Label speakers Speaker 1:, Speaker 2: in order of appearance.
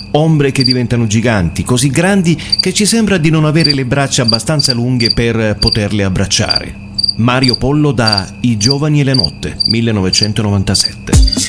Speaker 1: ombre che diventano giganti, così grandi che ci sembra di non avere le braccia abbastanza lunghe per poterle abbracciare. Mario Pollo da I giovani e le notte, 1997.